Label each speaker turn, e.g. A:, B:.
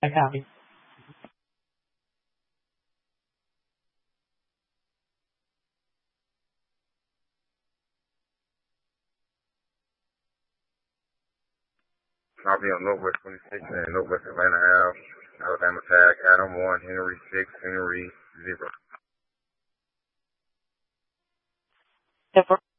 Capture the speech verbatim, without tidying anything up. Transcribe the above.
A: I copy.
B: Copy on Northwest twenty-six and Northwest Atlanta Ave. Alabama tag Adam one, Henry six, Henry zero.
A: If we're